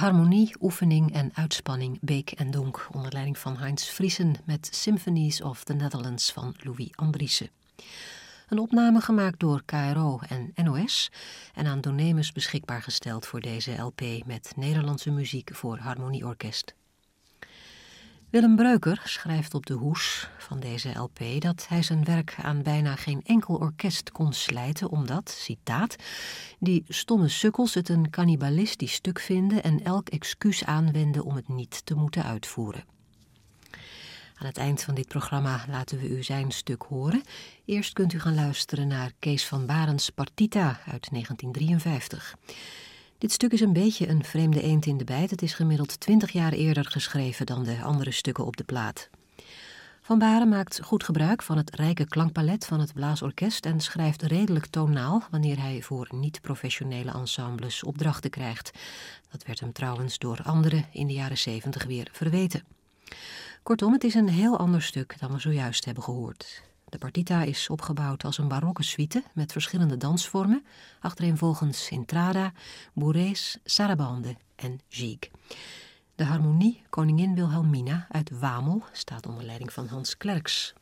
harmonie, oefening en uitspanning Beek en Donk onder leiding van Heinz Friesen met Symphonies of the Netherlands van Louis Andriessen. Een opname gemaakt door KRO en NOS en aan Donemus beschikbaar gesteld voor deze LP met Nederlandse muziek voor harmonieorkest. Willem Breuker schrijft op de hoes van deze LP dat hij zijn werk aan bijna geen enkel orkest kon slijten omdat, citaat, die stomme sukkels het een cannibalistisch stuk vinden en elk excuus aanwenden om het niet te moeten uitvoeren. Aan het eind van dit programma laten we u zijn stuk horen. Eerst kunt u gaan luisteren naar Kees van Barens Partita uit 1953. Dit stuk is een beetje een vreemde eend in de bijt. Het is gemiddeld 20 jaar eerder geschreven dan de andere stukken op de plaat. Van Baren maakt goed gebruik van het rijke klankpalet van het blaasorkest en schrijft redelijk tonaal wanneer hij voor niet-professionele ensembles opdrachten krijgt. Dat werd hem trouwens door anderen in de jaren 70 weer verweten. Kortom, het is een heel ander stuk dan we zojuist hebben gehoord. De partita is opgebouwd als een barokke suite met verschillende dansvormen, achtereenvolgens intrada, bourrées, sarabande en gigue. De harmonie Koningin Wilhelmina uit Wamel staat onder leiding van Hans Klerks.